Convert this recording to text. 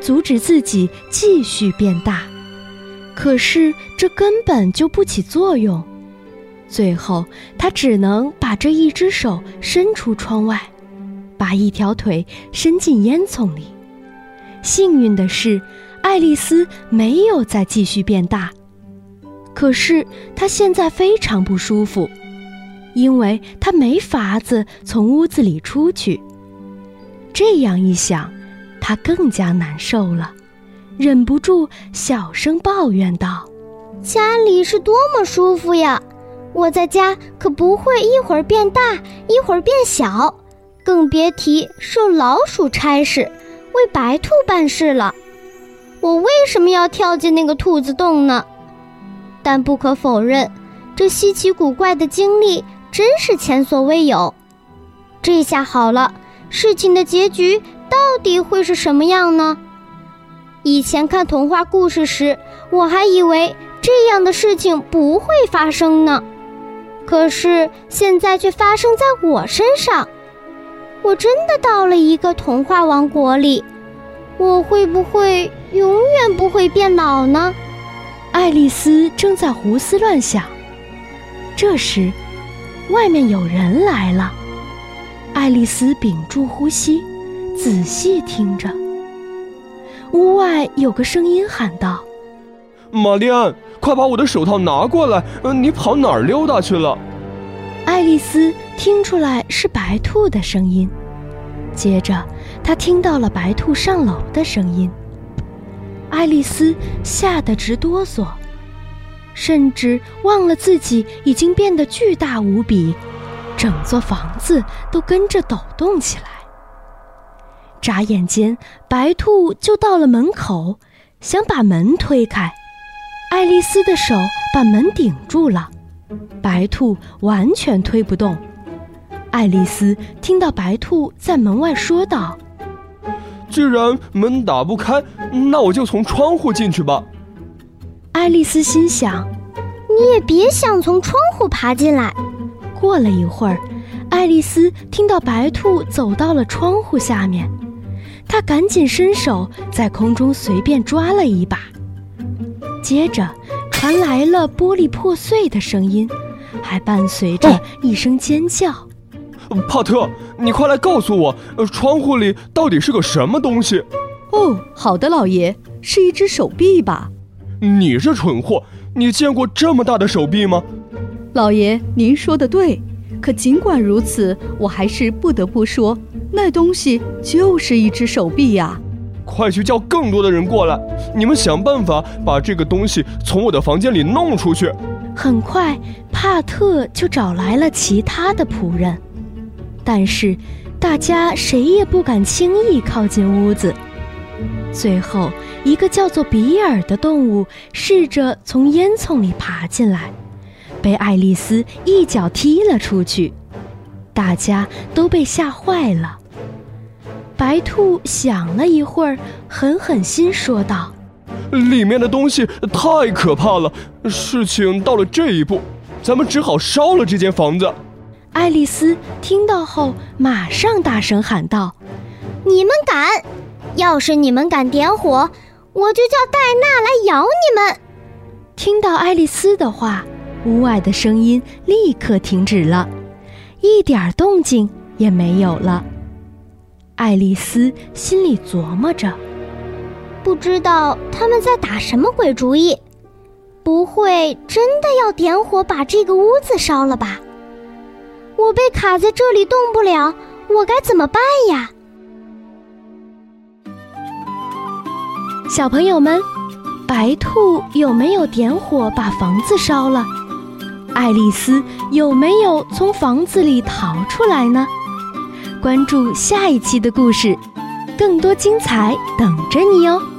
阻止自己继续变大，可是这根本就不起作用。最后他只能把这一只手伸出窗外，把一条腿伸进烟囱里。幸运的是，爱丽丝没有再继续变大，可是她现在非常不舒服，因为她没法子从屋子里出去。这样一想，她更加难受了，忍不住小声抱怨道： 家里是多么舒服呀，我在家可不会一会儿变大一会儿变小，更别提受老鼠差事为白兔办事了。我为什么要跳进那个兔子洞呢？但不可否认，这稀奇古怪的经历真是前所未有。这下好了，事情的结局到底会是什么样呢？以前看童话故事时，我还以为这样的事情不会发生呢，可是现在却发生在我身上。我真的到了一个童话王国里，我会不会永远不会变老呢？ 爱丽丝正在胡思乱想，这时外面有人来了。爱丽丝屏住呼吸，仔细听着。屋外有个声音喊道： 玛丽安，快把我的手套拿过来，你跑哪儿溜达去了？ 爱丽丝听出来是白兔的声音，接着她听到了白兔上楼的声音。爱丽丝吓得直哆嗦，甚至忘了自己已经变得巨大无比，整座房子都跟着抖动起来。眨眼间，白兔就到了门口，想把门推开。爱丽丝的手把门顶住了，白兔完全推不动。爱丽丝听到白兔在门外说道： 既然门打不开，那我就从窗户进去吧。 爱丽丝心想： 你也别想从窗户爬进来。 过了一会儿，爱丽丝听到白兔走到了窗户下面，她赶紧伸手在空中随便抓了一把，接着传来了玻璃破碎的声音，还伴随着一声尖叫。 帕特，你快来告诉我，窗户里到底是个什么东西？ 哦，好的，老爷，是一只手臂吧？ 你这蠢货，你见过这么大的手臂吗？ 老爷，您说的对，可尽管如此，我还是不得不说，那东西就是一只手臂呀。 快去叫更多的人过来，你们想办法把这个东西从我的房间里弄出去。 很快，帕特就找来了其他的仆人，但是大家谁也不敢轻易靠近屋子。最后，一个叫做比尔的动物试着从烟囱里爬进来，被爱丽丝一脚踢了出去，大家都被吓坏了。白兔想了一会儿，狠狠心说道： 里面的东西太可怕了，事情到了这一步，咱们只好烧了这间房子。 爱丽丝听到后马上大声喊道： 你们敢！要是你们敢点火，我就叫戴娜来咬你们！ 听到爱丽丝的话，屋外的声音立刻停止了，一点动静也没有了。爱丽丝心里琢磨着， 不知道他们在打什么鬼主意，不会真的要点火把这个屋子烧了吧？我被卡在这里动不了，我该怎么办呀？ 小朋友们，白兔有没有点火把房子烧了？爱丽丝有没有从房子里逃出来呢？关注下一期的故事，更多精彩等着你哦。